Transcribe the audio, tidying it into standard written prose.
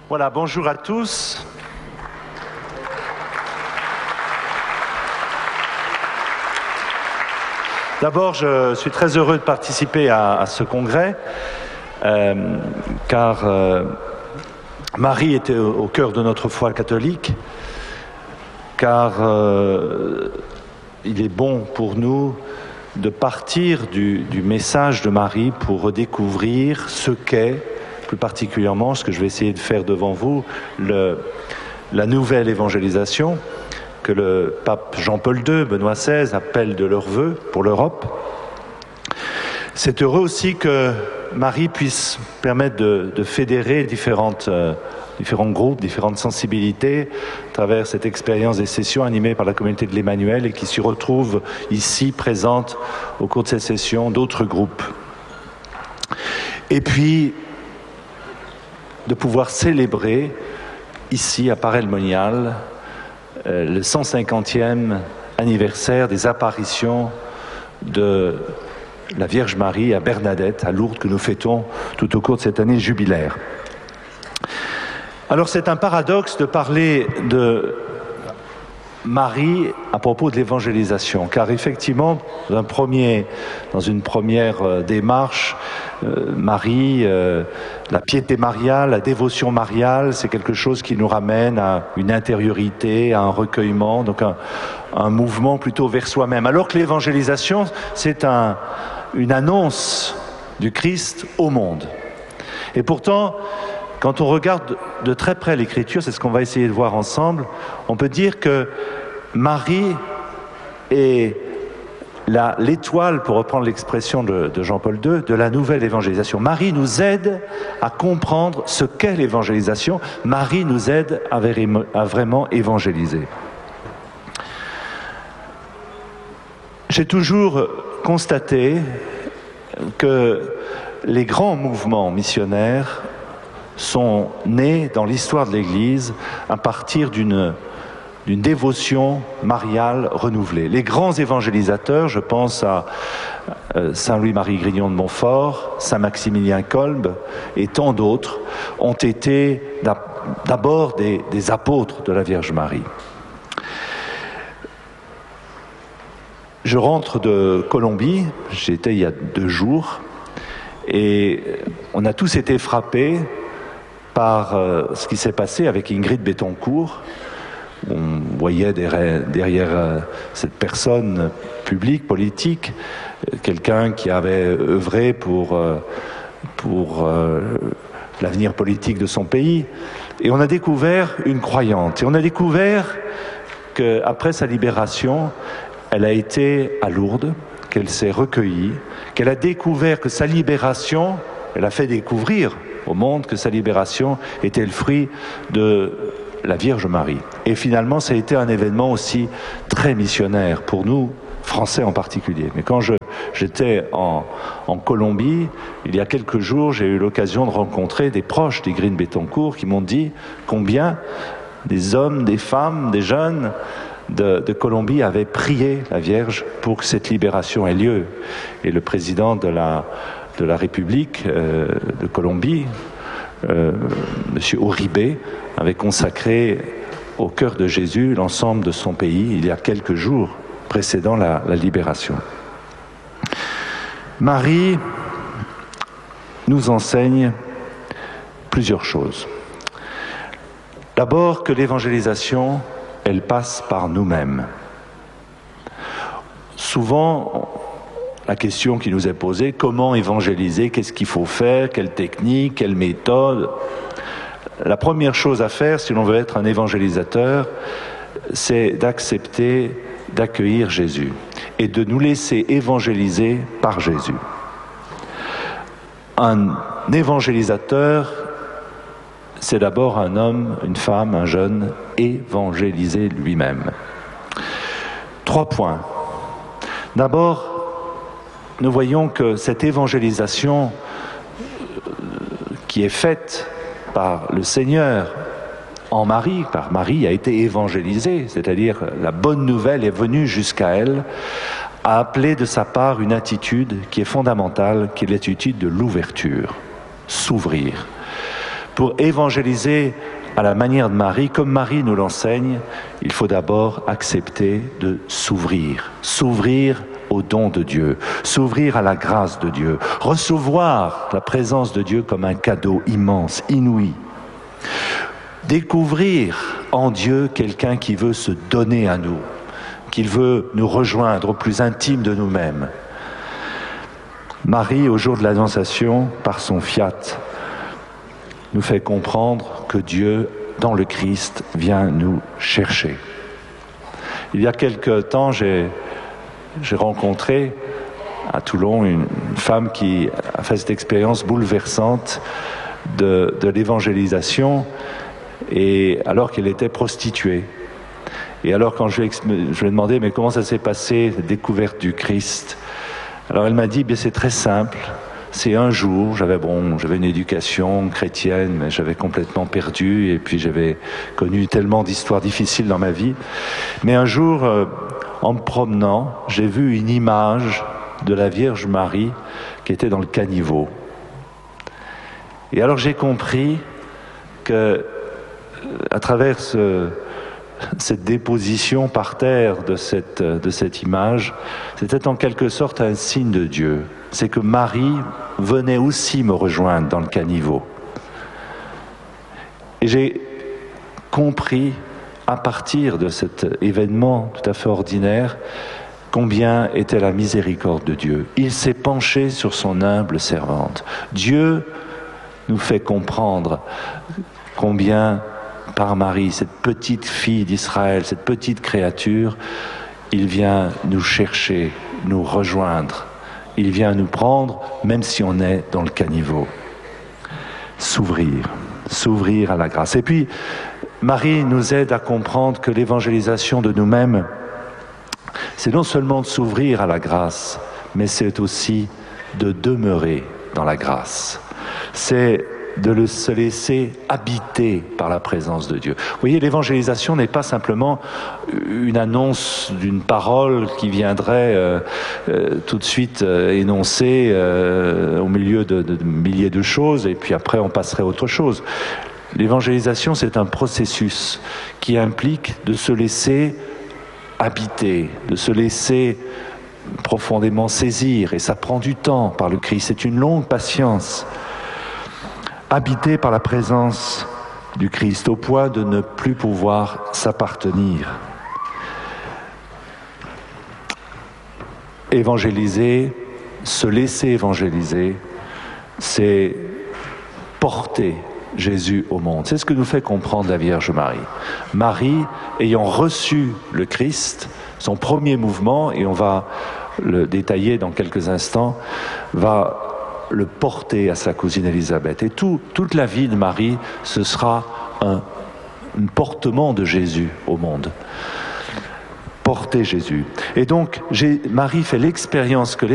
Voilà, bonjour à tous. D'abord, je suis très heureux de participer à ce congrès, car Marie était au cœur de notre foi catholique, car il est bon pour nous de partir du message de Marie pour redécouvrir ce qu'est, plus particulièrement, ce que je vais essayer de faire devant vous, la nouvelle évangélisation que le pape Jean-Paul II, Benoît XVI appelle de leur vœu pour l'Europe. C'est heureux aussi que Marie puisse permettre de fédérer différents groupes, différentes sensibilités à travers cette expérience des sessions animées par la communauté de l'Emmanuel et qui s'y retrouvent ici présentes au cours de ces sessions d'autres groupes. Et puis, de pouvoir célébrer ici à Paray-le-Monial le 150e anniversaire des apparitions de la Vierge Marie à Bernadette, à Lourdes, que nous fêtons tout au cours de cette année jubilaire. Alors c'est un paradoxe de parler de Marie à propos de l'évangélisation, car effectivement, dans une première démarche, Marie, la piété mariale, la dévotion mariale, c'est quelque chose qui nous ramène à une intériorité, à un recueillement, donc un mouvement plutôt vers soi-même. Alors que l'évangélisation, c'est une annonce du Christ au monde. Et pourtant, quand on regarde de très près l'Écriture, c'est ce qu'on va essayer de voir ensemble, on peut dire que Marie est l'étoile, pour reprendre l'expression de Jean-Paul II, de la nouvelle évangélisation. Marie nous aide à comprendre ce qu'est l'évangélisation. Marie nous aide à vraiment évangéliser. J'ai toujours constaté que les grands mouvements missionnaires sont nés dans l'histoire de l'Église à partir d'une dévotion mariale renouvelée. Les grands évangélisateurs, je pense à Saint Louis-Marie Grignon de Montfort, Saint Maximilien Kolbe et tant d'autres, ont été d'abord des apôtres de la Vierge Marie. Je rentre de Colombie, j'y étais il y a 2 jours, et on a tous été frappés par ce qui s'est passé avec Ingrid Betancourt. On voyait derrière cette personne publique, politique, quelqu'un qui avait œuvré pour l'avenir politique de son pays. Et on a découvert une croyante. Et on a découvert qu'après sa libération, elle a été à Lourdes, qu'elle s'est recueillie, qu'elle a découvert que sa libération, elle a fait découvrir au monde que sa libération était le fruit de la Vierge Marie. Et finalement, ça a été un événement aussi très missionnaire pour nous, Français en particulier. Mais quand j'étais en Colombie, il y a quelques jours, j'ai eu l'occasion de rencontrer des proches d'Ingrid Betancourt qui m'ont dit combien des hommes, des femmes, des jeunes de Colombie avaient prié la Vierge pour que cette libération ait lieu. Et le président de la République de Colombie, Monsieur Uribe, avait consacré au cœur de Jésus l'ensemble de son pays il y a quelques jours précédant la libération. Marie nous enseigne plusieurs choses. D'abord que l'évangélisation, elle passe par nous-mêmes. Souvent, la question qui nous est posée, comment évangéliser, qu'est-ce qu'il faut faire, quelle technique, quelle méthode? La première chose à faire, si l'on veut être un évangélisateur, c'est d'accepter d'accueillir Jésus et de nous laisser évangéliser par Jésus. Un évangélisateur, c'est d'abord un homme, une femme, un jeune, évangélisé lui-même. 3 points. D'abord, nous voyons que cette évangélisation qui est faite par le Seigneur en Marie, par Marie, a été évangélisée, c'est-à-dire la bonne nouvelle est venue jusqu'à elle, a appelé de sa part une attitude qui est fondamentale, qui est l'attitude de l'ouverture, s'ouvrir. Pour évangéliser à la manière de Marie, comme Marie nous l'enseigne, il faut d'abord accepter de s'ouvrir au don de Dieu, s'ouvrir à la grâce de Dieu, recevoir la présence de Dieu comme un cadeau immense, inouï. Découvrir en Dieu quelqu'un qui veut se donner à nous, qui veut nous rejoindre au plus intime de nous-mêmes. Marie, au jour de l'Annonciation, par son fiat, nous fait comprendre que Dieu, dans le Christ, vient nous chercher. Il y a quelque temps, j'ai rencontré à Toulon une femme qui a fait cette expérience bouleversante de l'évangélisation, et alors qu'elle était prostituée. Et alors quand je lui ai demandé mais comment ça s'est passé, la découverte du Christ, alors elle m'a dit c'est très simple. C'est un jour, j'avais une éducation chrétienne, mais j'avais complètement perdu, et puis j'avais connu tellement d'histoires difficiles dans ma vie. Mais un jour, en me promenant, j'ai vu une image de la Vierge Marie qui était dans le caniveau. Et alors j'ai compris que, à travers cette déposition par terre de cette image, c'était en quelque sorte un signe de Dieu. C'est que Marie venait aussi me rejoindre dans le caniveau. Et j'ai compris, à partir de cet événement tout à fait ordinaire, combien était la miséricorde de Dieu. Il s'est penché sur son humble servante. Dieu nous fait comprendre combien, par Marie, cette petite fille d'Israël, cette petite créature, il vient nous chercher, nous rejoindre. Il vient nous prendre, même si on est dans le caniveau. S'ouvrir à la grâce. Et puis, Marie nous aide à comprendre que l'évangélisation de nous-mêmes, c'est non seulement de s'ouvrir à la grâce, mais c'est aussi de demeurer dans la grâce. C'est de se laisser habiter par la présence de Dieu. Vous voyez, l'évangélisation n'est pas simplement une annonce d'une parole qui viendrait tout de suite énoncée au milieu de milliers de choses, et puis après on passerait à autre chose. L'évangélisation, c'est un processus qui implique de se laisser habiter, de se laisser profondément saisir, et ça prend du temps par le Christ, c'est une longue patience. Habité par la présence du Christ, au point de ne plus pouvoir s'appartenir. Évangéliser, se laisser évangéliser, c'est porter Jésus au monde. C'est ce que nous fait comprendre la Vierge Marie. Marie, ayant reçu le Christ, son premier mouvement, et on va le détailler dans quelques instants, va le porter à sa cousine Élisabeth. Et toute la vie de Marie, ce sera un portement de Jésus au monde. Porter Jésus. Et donc, Marie fait l'expérience que